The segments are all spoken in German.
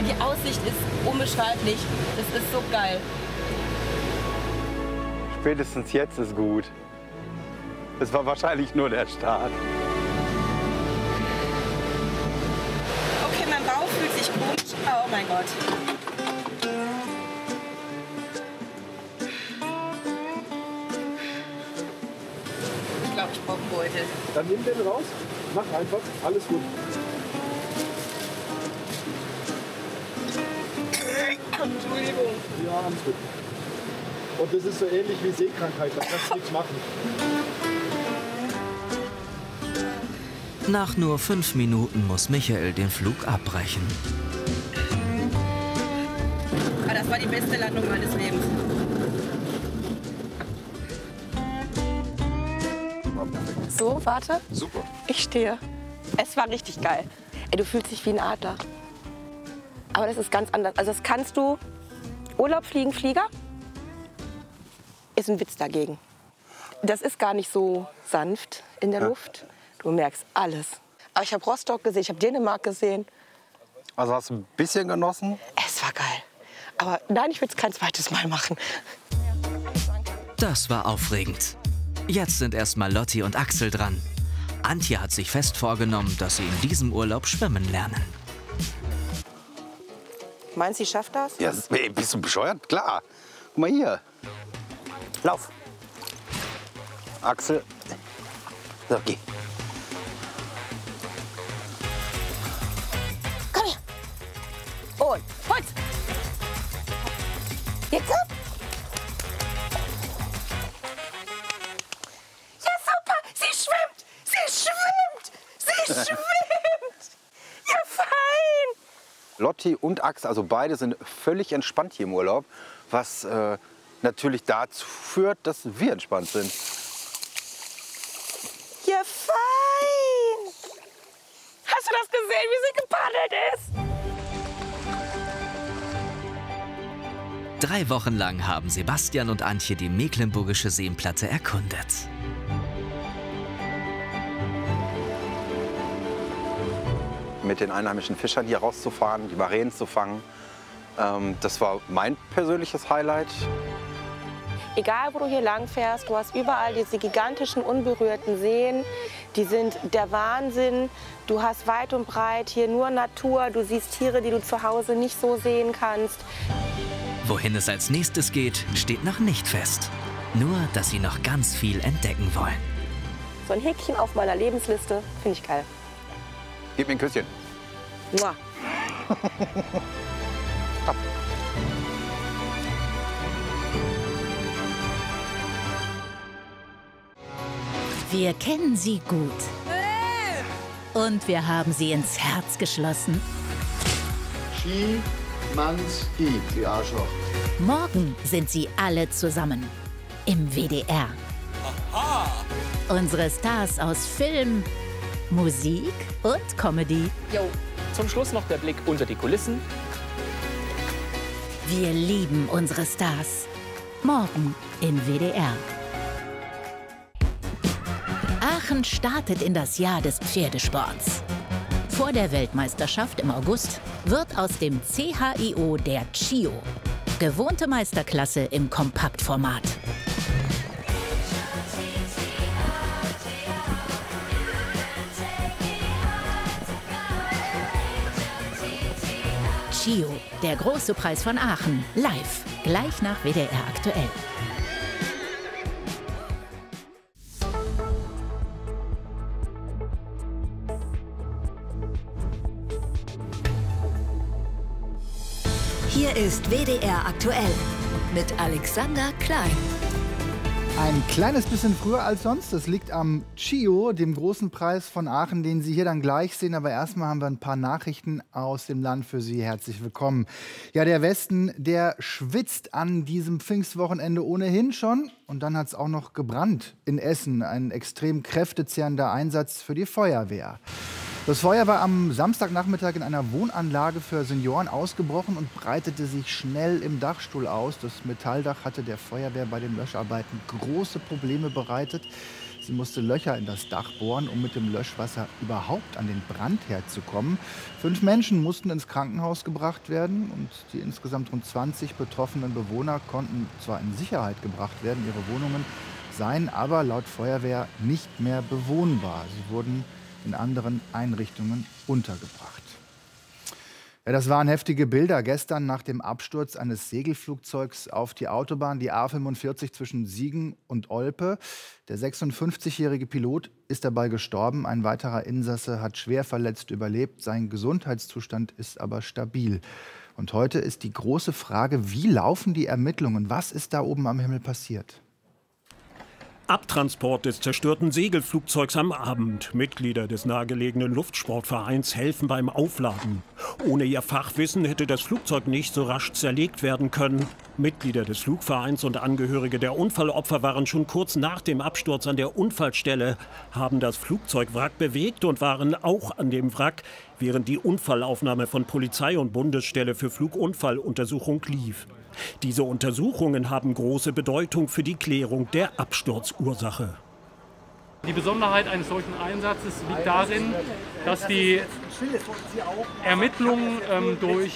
Die Aussicht ist unbeschreiblich. Das ist so geil. Spätestens jetzt ist gut. Es war wahrscheinlich nur der Start. Okay, mein Bauch fühlt sich komisch. Oh mein Gott. Ich glaube, ich brauche einen Beutel. Dann nimm den raus. Mach einfach. Alles gut. Entschuldigung. Ja, alles gut. Und das ist so ähnlich wie Seekrankheit. Da kannst du nichts machen. Nach nur 5 Minuten muss Michael den Flug abbrechen. Aber das war die beste Landung meines Lebens. So, warte. Super. Ich stehe. Es war richtig geil. Ey, du fühlst dich wie ein Adler. Aber das ist ganz anders. Also das kannst du... Urlaub fliegen, Flieger ist ein Witz dagegen. Das ist gar nicht so sanft in der Luft. Du merkst alles. Aber ich habe Rostock gesehen, ich habe Dänemark gesehen. Also hast du ein bisschen genossen? Es war geil. Aber nein, ich will es kein zweites Mal machen. Das war aufregend. Jetzt sind erstmal Lotti und Axel dran. Antje hat sich fest vorgenommen, dass sie in diesem Urlaub schwimmen lernen. Meinst du, sie schafft das? Ja, bist du bescheuert? Klar. Guck mal hier. Lauf. Axel. So, geh. Komm her. Und Holz. Jetzt ab. Ja, super. Sie schwimmt. Sie schwimmt. Sie schwimmt. Ja, fein. Lotti und Axel, also beide sind völlig entspannt hier im Urlaub, was natürlich dazu führt, dass wir entspannt sind. Ja, fein. Hast du das gesehen, wie sie gepaddelt ist? 3 Wochen lang haben Sebastian und Antje die Mecklenburgische Seenplatte erkundet. Mit den einheimischen Fischern hier rauszufahren, die Maränen zu fangen, das war mein persönliches Highlight. Egal, wo du hier lang fährst, du hast überall diese gigantischen, unberührten Seen. Die sind der Wahnsinn. Du hast weit und breit hier nur Natur. Du siehst Tiere, die du zu Hause nicht so sehen kannst. Wohin es als nächstes geht, steht noch nicht fest. Nur, dass sie noch ganz viel entdecken wollen. So ein Häkchen auf meiner Lebensliste, finde ich geil. Gib mir ein Küsschen. Mua. Ab. Wir kennen sie gut. Und wir haben sie ins Herz geschlossen. Schimanski, die Arschloch. Morgen sind sie alle zusammen. Im WDR. Aha. Unsere Stars aus Film, Musik und Comedy. Jo. Zum Schluss noch der Blick unter die Kulissen. Wir lieben unsere Stars. Morgen im WDR. Aachen startet in das Jahr des Pferdesports. Vor der Weltmeisterschaft im August wird aus dem CHIO der CHIO. Gewohnte Meisterklasse im Kompaktformat. CHIO, der große Preis von Aachen, live, gleich nach WDR aktuell. Hier ist WDR aktuell mit Alexander Klein. Ein kleines bisschen früher als sonst. Das liegt am CHIO, dem großen Preis von Aachen, den Sie hier dann gleich sehen. Aber erstmal haben wir ein paar Nachrichten aus dem Land für Sie. Herzlich willkommen. Ja, der Westen, der schwitzt an diesem Pfingstwochenende ohnehin schon. Und dann hat es auch noch gebrannt in Essen. Ein extrem kräftezehrender Einsatz für die Feuerwehr. Das Feuer war am Samstagnachmittag in einer Wohnanlage für Senioren ausgebrochen und breitete sich schnell im Dachstuhl aus. Das Metalldach hatte der Feuerwehr bei den Löscharbeiten große Probleme bereitet. Sie musste Löcher in das Dach bohren, um mit dem Löschwasser überhaupt an den Brandherd zu kommen. 5 Menschen mussten ins Krankenhaus gebracht werden und die insgesamt rund 20 betroffenen Bewohner konnten zwar in Sicherheit gebracht werden, ihre Wohnungen seien aber laut Feuerwehr nicht mehr bewohnbar. Sie wurden in anderen Einrichtungen untergebracht. Ja, das waren heftige Bilder gestern nach dem Absturz eines Segelflugzeugs auf die Autobahn, die A45 zwischen Siegen und Olpe. Der 56-jährige Pilot ist dabei gestorben. Ein weiterer Insasse hat schwer verletzt überlebt. Sein Gesundheitszustand ist aber stabil. Und heute ist die große Frage, wie laufen die Ermittlungen? Was ist da oben am Himmel passiert? Abtransport des zerstörten Segelflugzeugs am Abend. Mitglieder des nahegelegenen Luftsportvereins helfen beim Aufladen. Ohne ihr Fachwissen hätte das Flugzeug nicht so rasch zerlegt werden können. Mitglieder des Flugvereins und Angehörige der Unfallopfer waren schon kurz nach dem Absturz an der Unfallstelle, haben das Flugzeugwrack bewegt und waren auch an dem Wrack, während die Unfallaufnahme von Polizei und Bundesstelle für Flugunfalluntersuchung lief. Diese Untersuchungen haben große Bedeutung für die Klärung der Absturzursache. Die Besonderheit eines solchen Einsatzes liegt darin, dass die Ermittlungen durch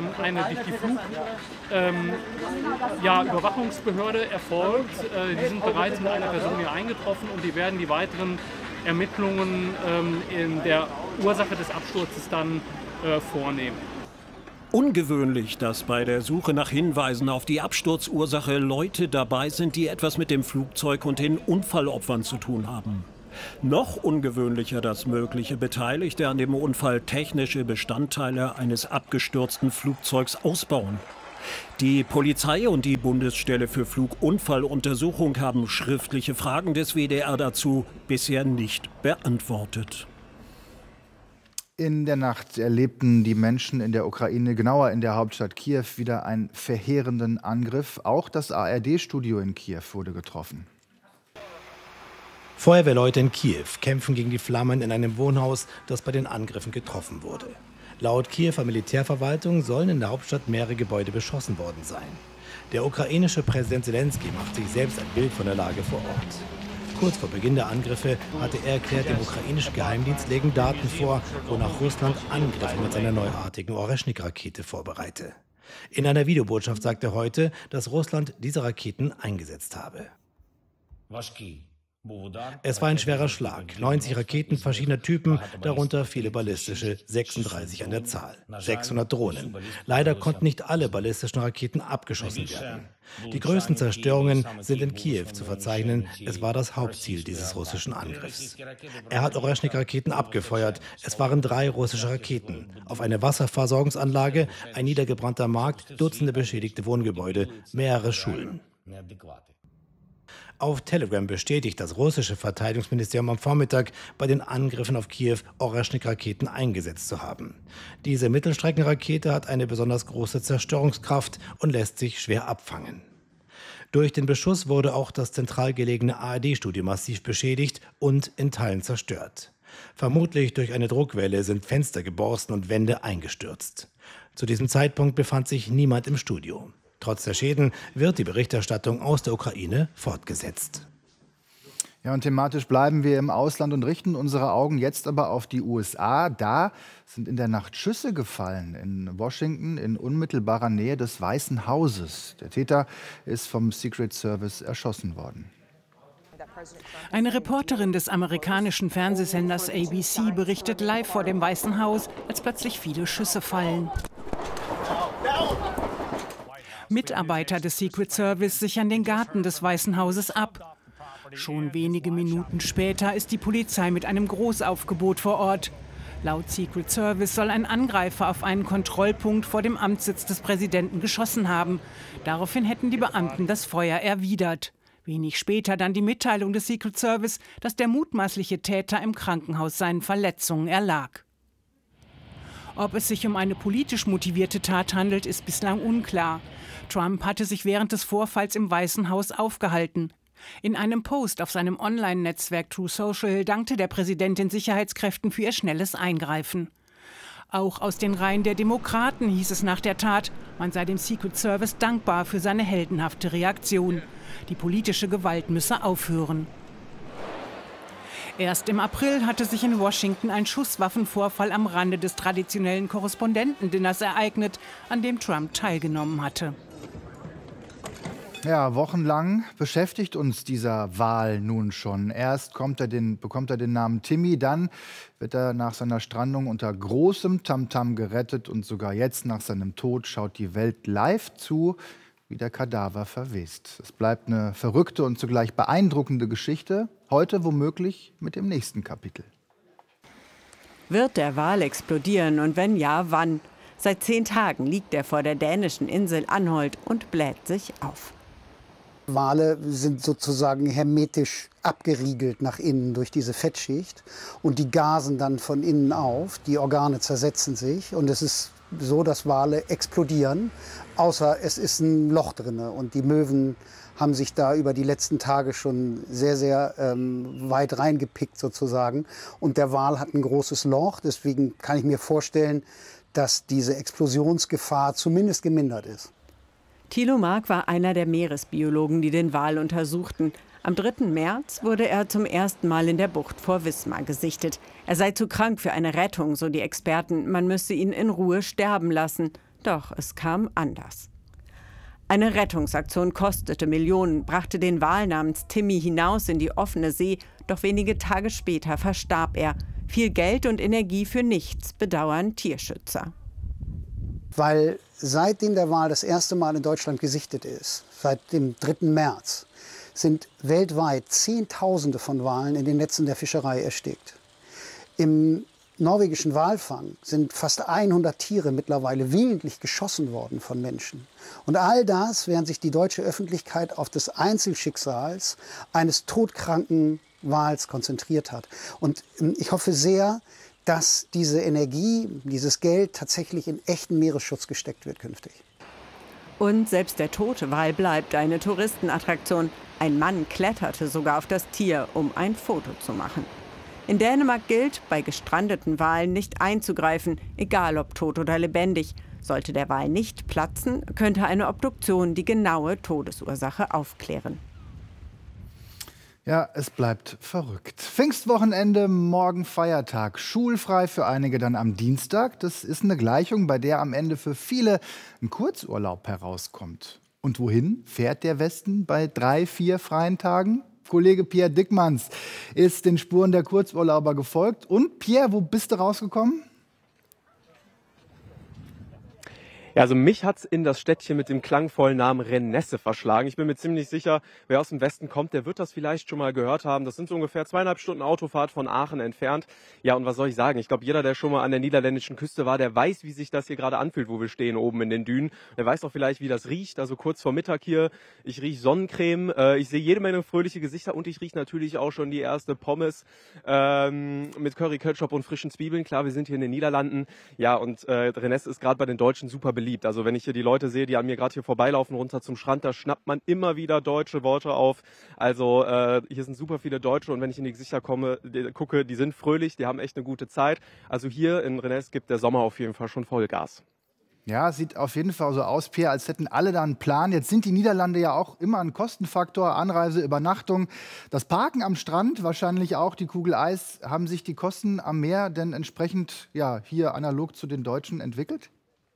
die Überwachungsbehörde erfolgt. Die sind bereits mit einer Person hier eingetroffen und die werden die weiteren Ermittlungen in der Ursache des Absturzes dann vornehmen. Ungewöhnlich, dass bei der Suche nach Hinweisen auf die Absturzursache Leute dabei sind, die etwas mit dem Flugzeug und den Unfallopfern zu tun haben. Noch ungewöhnlicher, dass mögliche Beteiligte an dem Unfall technische Bestandteile eines abgestürzten Flugzeugs ausbauen. Die Polizei und die Bundesstelle für Flugunfalluntersuchung haben schriftliche Fragen des WDR dazu bisher nicht beantwortet. In der Nacht erlebten die Menschen in der Ukraine, genauer in der Hauptstadt Kiew, wieder einen verheerenden Angriff. Auch das ARD-Studio in Kiew wurde getroffen. Feuerwehrleute in Kiew kämpfen gegen die Flammen in einem Wohnhaus, das bei den Angriffen getroffen wurde. Laut Kiewer Militärverwaltung sollen in der Hauptstadt mehrere Gebäude beschossen worden sein. Der ukrainische Präsident Zelensky macht sich selbst ein Bild von der Lage vor Ort. Kurz vor Beginn der Angriffe hatte er erklärt, dem ukrainischen Geheimdienst legen Daten vor, wonach Russland Angriffe mit seiner neuartigen Oreschnik-Rakete vorbereite. In einer Videobotschaft sagt er heute, dass Russland diese Raketen eingesetzt habe. Es war ein schwerer Schlag. 90 Raketen verschiedener Typen, darunter viele ballistische, 36 an der Zahl. 600 Drohnen. Leider konnten nicht alle ballistischen Raketen abgeschossen werden. Die größten Zerstörungen sind in Kiew zu verzeichnen. Es war das Hauptziel dieses russischen Angriffs. Er hat Oreschnik-Raketen abgefeuert. Es waren 3 russische Raketen. Auf eine Wasserversorgungsanlage, ein niedergebrannter Markt, Dutzende beschädigte Wohngebäude, mehrere Schulen. Auf Telegram bestätigt das russische Verteidigungsministerium am Vormittag, bei den Angriffen auf Kiew Oreschnik-Raketen eingesetzt zu haben. Diese Mittelstreckenrakete hat eine besonders große Zerstörungskraft und lässt sich schwer abfangen. Durch den Beschuss wurde auch das zentral gelegene ARD-Studio massiv beschädigt und in Teilen zerstört. Vermutlich durch eine Druckwelle sind Fenster geborsten und Wände eingestürzt. Zu diesem Zeitpunkt befand sich niemand im Studio. Trotz der Schäden wird die Berichterstattung aus der Ukraine fortgesetzt. Ja, und thematisch bleiben wir im Ausland und richten unsere Augen jetzt aber auf die USA. Da sind in der Nacht Schüsse gefallen in Washington in unmittelbarer Nähe des Weißen Hauses. Der Täter ist vom Secret Service erschossen worden. Eine Reporterin des amerikanischen Fernsehsenders ABC berichtet live vor dem Weißen Haus, als plötzlich viele Schüsse fallen. Mitarbeiter des Secret Service sichern den Garten des Weißen Hauses ab. Schon wenige Minuten später ist die Polizei mit einem Großaufgebot vor Ort. Laut Secret Service soll ein Angreifer auf einen Kontrollpunkt vor dem Amtssitz des Präsidenten geschossen haben. Daraufhin hätten die Beamten das Feuer erwidert. Wenig später dann die Mitteilung des Secret Service, dass der mutmaßliche Täter im Krankenhaus seinen Verletzungen erlag. Ob es sich um eine politisch motivierte Tat handelt, ist bislang unklar. Trump hatte sich während des Vorfalls im Weißen Haus aufgehalten. In einem Post auf seinem Online-Netzwerk True Social dankte der Präsident den Sicherheitskräften für ihr schnelles Eingreifen. Auch aus den Reihen der Demokraten hieß es nach der Tat, man sei dem Secret Service dankbar für seine heldenhafte Reaktion. Die politische Gewalt müsse aufhören. Erst im April hatte sich in Washington ein Schusswaffenvorfall am Rande des traditionellen Korrespondentendinners ereignet, an dem Trump teilgenommen hatte. Ja, wochenlang beschäftigt uns dieser Wal nun schon. Erst bekommt er den Namen Timmy, dann wird er nach seiner Strandung unter großem Tamtam gerettet und sogar jetzt nach seinem Tod schaut die Welt live zu, wie der Kadaver verwest. Es bleibt eine verrückte und zugleich beeindruckende Geschichte, heute womöglich mit dem nächsten Kapitel. Wird der Wal explodieren und wenn ja, wann? Seit 10 Tagen liegt er vor der dänischen Insel Anholt und bläht sich auf. Wale sind sozusagen hermetisch abgeriegelt nach innen durch diese Fettschicht und die gasen dann von innen auf, die Organe zersetzen sich und es ist so, dass Wale explodieren, außer es ist ein Loch drin und die Möwen haben sich da über die letzten Tage schon sehr, sehr weit reingepickt sozusagen und der Wal hat ein großes Loch, deswegen kann ich mir vorstellen, dass diese Explosionsgefahr zumindest gemindert ist. Thilo Mark war einer der Meeresbiologen, die den Wal untersuchten. Am 3. März wurde er zum ersten Mal in der Bucht vor Wismar gesichtet. Er sei zu krank für eine Rettung, so die Experten. Man müsse ihn in Ruhe sterben lassen. Doch es kam anders. Eine Rettungsaktion kostete Millionen, brachte den Wal namens Timmy hinaus in die offene See. Doch wenige Tage später verstarb er. Viel Geld und Energie für nichts, bedauern Tierschützer. Weil seitdem der Wal das erste Mal in Deutschland gesichtet ist, seit dem 3. März, sind weltweit Zehntausende von Walen in den Netzen der Fischerei erstickt. Im norwegischen Walfang sind fast 100 Tiere mittlerweile willentlich geschossen worden von Menschen. Und all das, während sich die deutsche Öffentlichkeit auf das Einzelschicksals eines todkranken Wals konzentriert hat. Und ich hoffe sehr, dass diese Energie, dieses Geld tatsächlich in echten Meeresschutz gesteckt wird künftig. Und selbst der tote Wal bleibt eine Touristenattraktion. Ein Mann kletterte sogar auf das Tier, um ein Foto zu machen. In Dänemark gilt, bei gestrandeten Walen nicht einzugreifen, egal ob tot oder lebendig. Sollte der Wal nicht platzen, könnte eine Obduktion die genaue Todesursache aufklären. Ja, es bleibt verrückt. Pfingstwochenende, morgen Feiertag. Schulfrei für einige dann am Dienstag. Das ist eine Gleichung, bei der am Ende für viele ein Kurzurlaub herauskommt. Und wohin fährt der Westen bei 3, 4 freien Tagen? Kollege Pierre Dickmanns ist den Spuren der Kurzurlauber gefolgt. Und Pierre, wo bist du rausgekommen? Ja, also mich hat's in das Städtchen mit dem klangvollen Namen Renesse verschlagen. Ich bin mir ziemlich sicher, wer aus dem Westen kommt, der wird das vielleicht schon mal gehört haben. Das sind so ungefähr 2,5 Stunden Autofahrt von Aachen entfernt. Ja, und was soll ich sagen? Ich glaube, jeder, der schon mal an der niederländischen Küste war, der weiß, wie sich das hier gerade anfühlt, wo wir stehen, oben in den Dünen. Der weiß auch vielleicht, wie das riecht. Also kurz vor Mittag hier, ich rieche Sonnencreme, ich sehe jede Menge fröhliche Gesichter und ich rieche natürlich auch schon die erste Pommes mit Curry, Ketchup und frischen Zwiebeln. Klar, wir sind hier in den Niederlanden. Ja, und Renesse ist gerade bei den Deutschen super beliebt. Also wenn ich hier die Leute sehe, die an mir gerade hier vorbeilaufen, runter zum Strand, da schnappt man immer wieder deutsche Worte auf. Also hier sind super viele Deutsche und wenn ich in die Gesichter gucke, die sind fröhlich, die haben echt eine gute Zeit. Also hier in Renesse gibt der Sommer auf jeden Fall schon Vollgas. Ja, sieht auf jeden Fall so aus, Pierre, als hätten alle da einen Plan. Jetzt sind die Niederlande ja auch immer ein Kostenfaktor, Anreise, Übernachtung. Das Parken am Strand, wahrscheinlich auch die Kugel Eis. Haben sich die Kosten am Meer denn entsprechend ja, hier analog zu den Deutschen entwickelt?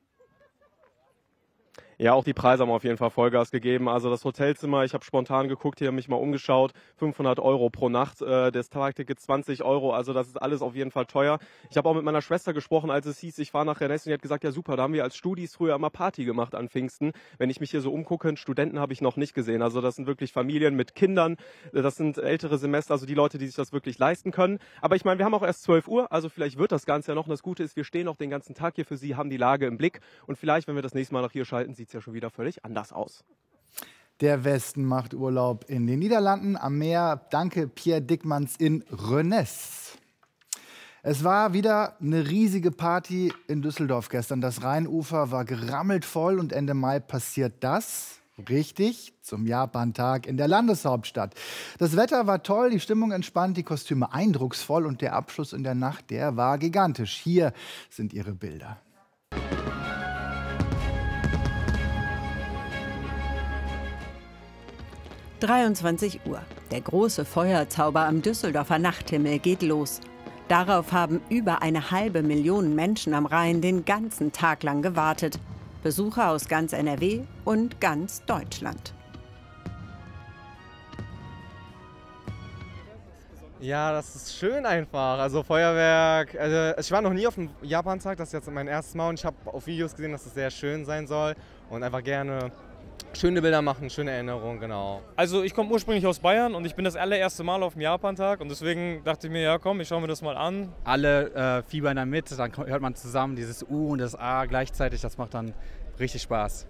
Ja, auch die Preise haben auf jeden Fall Vollgas gegeben. Also das Hotelzimmer, ich habe spontan geguckt, hier mich mal umgeschaut, 500 € pro Nacht, das Tagticket 20 €, also das ist alles auf jeden Fall teuer. Ich habe auch mit meiner Schwester gesprochen, als es hieß, ich fahre nach Renesse und die hat gesagt, ja super, da haben wir als Studis früher immer Party gemacht an Pfingsten. Wenn ich mich hier so umgucke, Studenten habe ich noch nicht gesehen. Also das sind wirklich Familien mit Kindern, das sind ältere Semester, also die Leute, die sich das wirklich leisten können. Aber ich meine, wir haben auch erst 12 Uhr, also vielleicht wird das Ganze ja noch. Und das Gute ist, wir stehen auch den ganzen Tag hier für Sie, haben die Lage im Blick und vielleicht, wenn wir das nächste Mal nach hier schalten, sieht es ja schon wieder völlig anders aus. Der Westen macht Urlaub in den Niederlanden am Meer. Danke, Pierre Dickmanns in Renesse. Es war wieder eine riesige Party in Düsseldorf gestern. Das Rheinufer war gerammelt voll und Ende Mai passiert das. Richtig, zum Japantag in der Landeshauptstadt. Das Wetter war toll, die Stimmung entspannt, die Kostüme eindrucksvoll und der Abschluss in der Nacht, der war gigantisch. Hier sind ihre Bilder. 23 Uhr. Der große Feuerzauber am Düsseldorfer Nachthimmel geht los. Darauf haben über 1,5 Million Menschen am Rhein den ganzen Tag lang gewartet. Besucher aus ganz NRW und ganz Deutschland. Ja, das ist schön einfach. Also Feuerwerk, ich war noch nie auf dem Japantag, das ist jetzt mein erstes Mal und ich habe auf Videos gesehen, dass es sehr schön sein soll und einfach gerne schöne Bilder machen, schöne Erinnerungen, genau. Also ich komme ursprünglich aus Bayern und ich bin das allererste Mal auf dem Japantag und deswegen dachte ich mir, ja komm, ich schaue mir das mal an. Alle fiebern da mit, dann hört man zusammen dieses U und das A gleichzeitig, das macht dann richtig Spaß.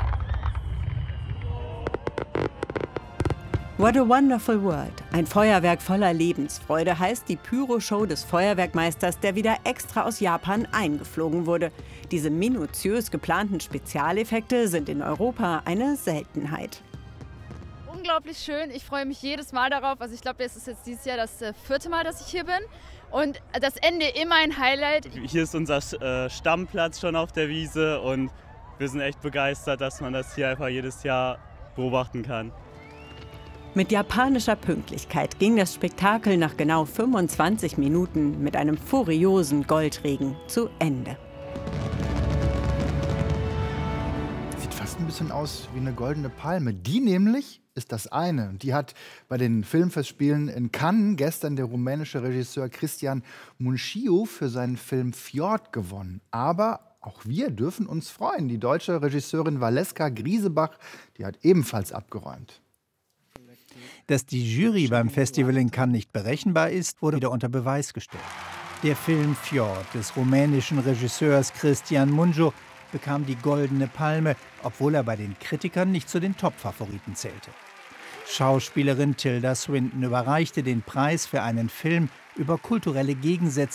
What a Wonderful World. Ein Feuerwerk voller Lebensfreude heißt die Pyro-Show des Feuerwerkmeisters, der wieder extra aus Japan eingeflogen wurde. Diese minutiös geplanten Spezialeffekte sind in Europa eine Seltenheit. Unglaublich schön. Ich freue mich jedes Mal darauf. Also ich glaube, es ist jetzt dieses Jahr das 4. Mal, dass ich hier bin. Und das Ende immer ein Highlight. Hier ist unser Stammplatz schon auf der Wiese und wir sind echt begeistert, dass man das hier einfach jedes Jahr beobachten kann. Mit japanischer Pünktlichkeit ging das Spektakel nach genau 25 Minuten mit einem furiosen Goldregen zu Ende. Sieht fast ein bisschen aus wie eine goldene Palme. Die nämlich ist das eine. Und die hat bei den Filmfestspielen in Cannes gestern der rumänische Regisseur Cristian Mungiu für seinen Film Fjord gewonnen. Aber auch wir dürfen uns freuen. Die deutsche Regisseurin Valeska Griesebach, die hat ebenfalls abgeräumt. Dass die Jury beim Festival in Cannes nicht berechenbar ist, wurde wieder unter Beweis gestellt. Der Film Fjord des rumänischen Regisseurs Cristian Mungiu bekam die Goldene Palme, obwohl er bei den Kritikern nicht zu den Top-Favoriten zählte. Schauspielerin Tilda Swinton überreichte den Preis für einen Film über kulturelle Gegensätze